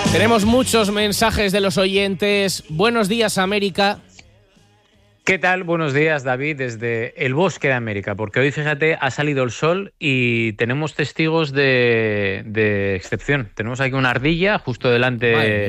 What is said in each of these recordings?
Tenemos muchos mensajes de los oyentes. Buenos días, América. ¿Qué tal? Buenos días, David, desde el Bosque de América, porque hoy, fíjate, ha salido el sol y tenemos testigos de excepción. Tenemos aquí una ardilla justo delante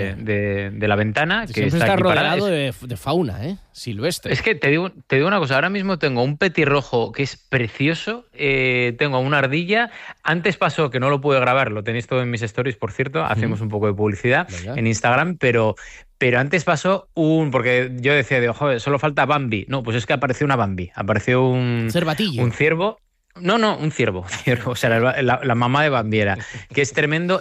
de la ventana. Que siempre está aquí rodeado de fauna, silvestre. Es que te digo una cosa, ahora mismo tengo un petirrojo que es precioso, tengo una ardilla. Antes pasó, que no lo pude grabar, lo tenéis todo en mis stories, por cierto, hacemos un poco de publicidad en Instagram, pero antes pasó porque yo decía, joder, solo falta Bambi. No, pues es que apareció una Bambi. Apareció un cervatillo. Un ciervo. No, un ciervo. O sea, la mamá de Bambi era. Que es tremendo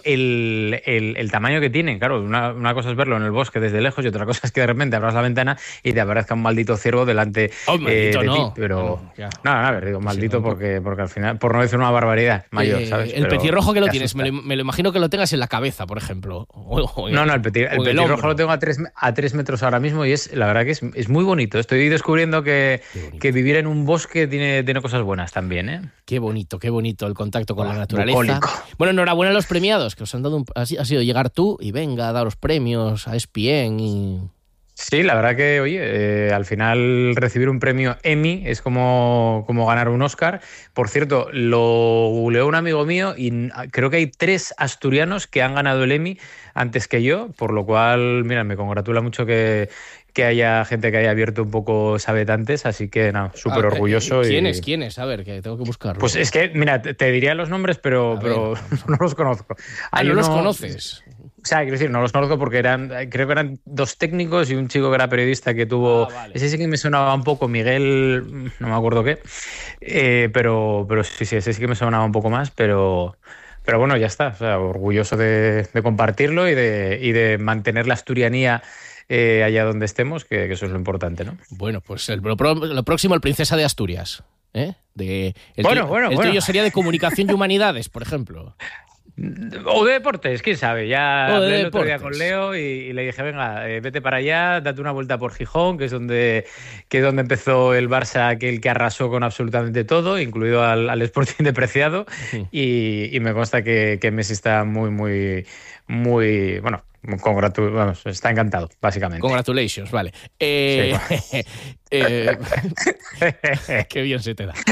el tamaño que tienen. Claro, una cosa es verlo en el bosque desde lejos y otra cosa es que de repente abras la ventana y te aparezca un maldito ciervo delante de ti. Pero no, a ver, digo maldito porque al final, por no decir una barbaridad mayor, ¿sabes? El petirrojo que lo tienes, me lo imagino que lo tengas en la cabeza, por ejemplo. No, el petirrojo lo tengo a 3 metros ahora mismo y la verdad que es muy bonito. Estoy descubriendo que vivir en un bosque tiene cosas buenas también, ¿eh? Qué bonito el contacto con la naturaleza. Bucólico. Bueno, enhorabuena a los premiados, que os han dado ha sido llegar tú y venga a dar los premios a ESPN y... Sí, la verdad que, oye, al final recibir un premio Emmy es como ganar un Oscar. Por cierto, lo googleó un amigo mío y creo que hay 3 asturianos que han ganado el Emmy antes que yo, por lo cual, mira, me congratula mucho que haya gente que haya abierto un poco sabetantes, así que nada, súper orgulloso. ¿Quiénes? A ver, que tengo que buscarlo. Pues es que, mira, te diría los nombres, pero no los conozco. ¿No los conoces? O sea, quiero decir, no los conozco porque creo que eran 2 técnicos y un chico que era periodista que tuvo... Vale. Ese sí que me sonaba un poco, Miguel, no me acuerdo qué, pero sí, ese sí que me sonaba un poco más, pero bueno, ya está. O sea, orgulloso de compartirlo y de mantener la asturianía allá donde estemos, que eso es lo importante, ¿no? Bueno, pues lo próximo, el Princesa de Asturias. El tuyo sería de Comunicación y Humanidades, por ejemplo. O de deportes, quién sabe. Ya hablé el otro día con Leo y le dije, venga, vete para allá, date una vuelta por Gijón, que es donde empezó el Barça, aquel que arrasó con absolutamente todo, incluido al Sporting de Preciado. Sí. Y me consta que Messi está muy, bueno, vamos, está encantado, básicamente. Congratulations, vale. Sí. Qué bien se te da.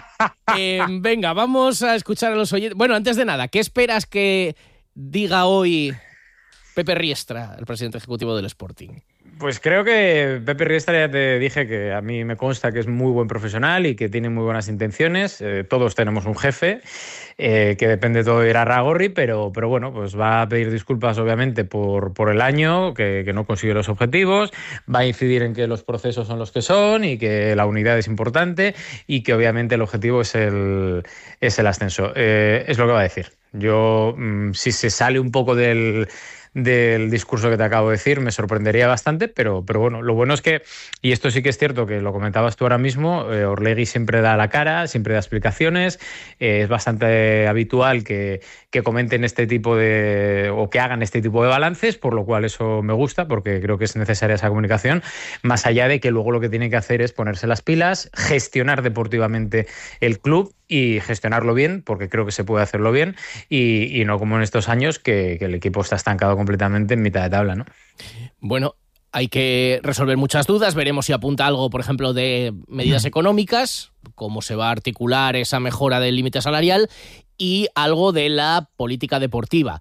Venga, vamos a escuchar a los oyentes. Bueno, antes de nada, ¿qué esperas que diga hoy Pepe Riestra, el presidente ejecutivo del Sporting? Pues creo que Pepe Riestra, ya te dije que a mí me consta que es muy buen profesional y que tiene muy buenas intenciones. Todos tenemos un jefe que depende todo de Irarrágorri, pero bueno, pues va a pedir disculpas obviamente por el año, que no consiguió los objetivos, va a incidir en que los procesos son los que son y que la unidad es importante y que obviamente el objetivo es el ascenso. Es lo que va a decir. Yo, si se sale un poco del discurso que te acabo de decir, me sorprendería bastante, pero bueno, lo bueno es que, y esto sí que es cierto, que lo comentabas tú ahora mismo, Orlegui siempre da la cara, siempre da explicaciones, es bastante habitual que comenten este tipo o que hagan este tipo de balances, por lo cual eso me gusta, porque creo que es necesaria esa comunicación, más allá de que luego lo que tiene que hacer es ponerse las pilas, gestionar deportivamente el club y gestionarlo bien, porque creo que se puede hacerlo bien, y no como en estos años que el equipo está estancado completamente en mitad de tabla, ¿no? Bueno, hay que resolver muchas dudas, veremos si apunta algo, por ejemplo, de medidas económicas, cómo se va a articular esa mejora del límite salarial y algo de la política deportiva.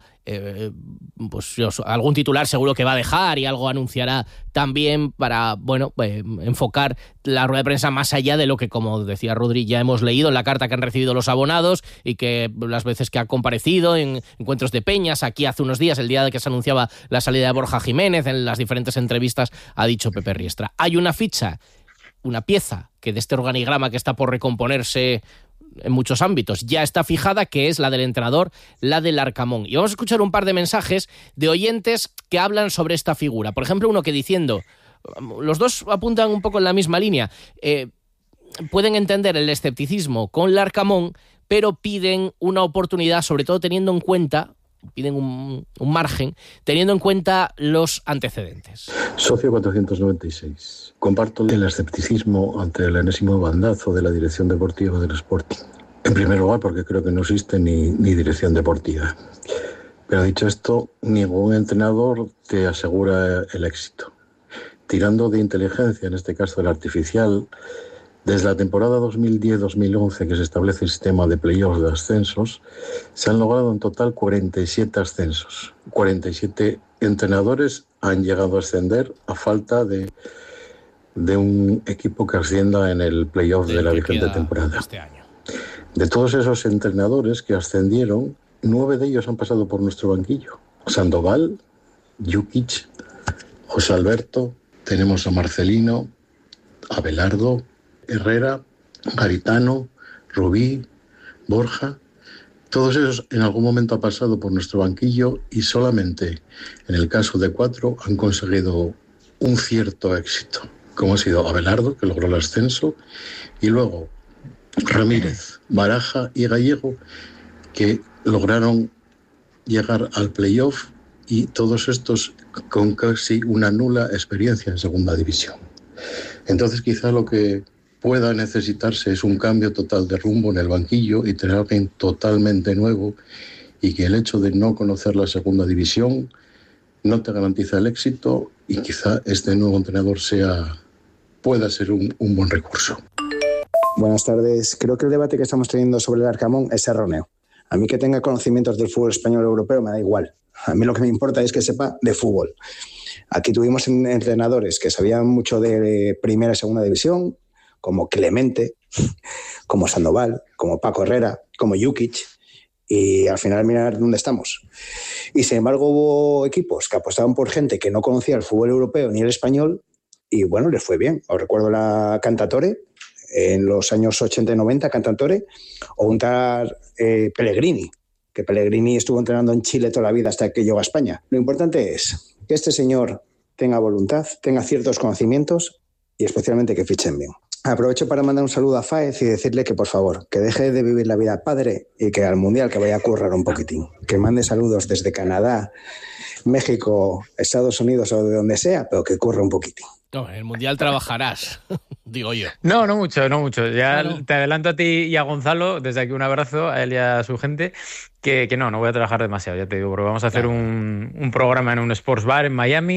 Pues algún titular seguro que va a dejar y algo anunciará también para, enfocar la rueda de prensa más allá de lo que, como decía Rodri, ya hemos leído en la carta que han recibido los abonados y que las veces que ha comparecido en encuentros de peñas, aquí hace unos días, el día de que se anunciaba la salida de Borja Jiménez, en las diferentes entrevistas ha dicho Pepe Riestra. Hay una pieza que de este organigrama que está por recomponerse en muchos ámbitos, ya está fijada, que es la del entrenador, la del Arcamón. Y vamos a escuchar un par de mensajes de oyentes que hablan sobre esta figura. Por ejemplo, uno que diciendo, los dos apuntan un poco en la misma línea, pueden entender el escepticismo con el Arcamón, pero piden una oportunidad, sobre todo teniendo en cuenta, piden un margen, teniendo en cuenta los antecedentes. Socio 496. Comparto el escepticismo ante el enésimo bandazo de la dirección deportiva del Sporting. En primer lugar, porque creo que no existe ni dirección deportiva. Pero dicho esto, ningún entrenador te asegura el éxito. Tirando de inteligencia, en este caso el artificial, desde la temporada 2010-2011 que se establece el sistema de playoffs de ascensos, se han logrado en total 47 ascensos. 47 entrenadores han llegado a ascender a falta de un equipo que ascienda en el playoff de la vigente temporada. Este año. De todos esos entrenadores que ascendieron, 9 de ellos han pasado por nuestro banquillo. Sandoval, Jukic, José Alberto, tenemos a Marcelino, Abelardo, Herrera, Garitano, Rubí, Borja. Todos esos en algún momento han pasado por nuestro banquillo y solamente en el caso de 4 han conseguido un cierto éxito, como ha sido Abelardo, que logró el ascenso, y luego Ramírez, Baraja y Gallego, que lograron llegar al playoff, y todos estos con casi una nula experiencia en segunda división. Entonces quizá lo que pueda necesitarse es un cambio total de rumbo en el banquillo y tener a alguien totalmente nuevo, y que el hecho de no conocer la segunda división no te garantiza el éxito, y quizá este nuevo entrenador pueda ser un buen recurso. Buenas tardes. Creo que el debate que estamos teniendo sobre el Arcamón es erróneo. A mí que tenga conocimientos del fútbol español o europeo me da igual. A mí lo que me importa es que sepa de fútbol. Aquí tuvimos entrenadores que sabían mucho de primera y segunda división, como Clemente, como Sandoval, como Paco Herrera, como Jukic, y al final mirar dónde estamos. Y sin embargo hubo equipos que apostaban por gente que no conocía el fútbol europeo ni el español, y bueno, les fue bien. Os recuerdo la Cantatore, en los años 80 y 90, Cantatore, o un tal Pellegrini, que Pellegrini estuvo entrenando en Chile toda la vida hasta que llegó a España. Lo importante es que este señor tenga voluntad, tenga ciertos conocimientos y especialmente que fichen bien. Aprovecho para mandar un saludo a Fáez y decirle que, por favor, que deje de vivir la vida padre y que al Mundial que vaya a currar un poquitín. Que mande saludos desde Canadá, México, Estados Unidos o de donde sea, pero que curra un poquitín. No, en el Mundial trabajarás, digo yo. No mucho. Ya Claro. te adelanto a ti y a Gonzalo, desde aquí un abrazo a él y a su gente, que no voy a trabajar demasiado, ya te digo, porque vamos a hacer un programa en un sports bar en Miami.